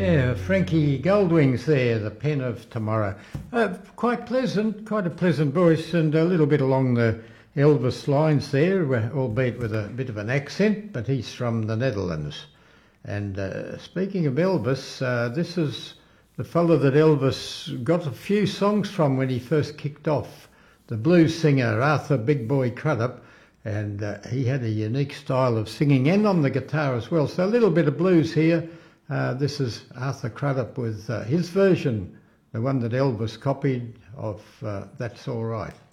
Yeah, Frankie Goldwing's there, the pen of tomorrow. Quite pleasant, quite a pleasant voice, and a little bit along the Elvis lines there, albeit with a bit of an accent, but he's from the Netherlands. And speaking of Elvis, this is the fellow that Elvis got a few songs from when he first kicked off, the blues singer Arthur Big Boy Crudup, and he had a unique style of singing and on the guitar as well. So a little bit of blues here. This is Arthur Crudup with his version, the one that Elvis copied of That's All Right.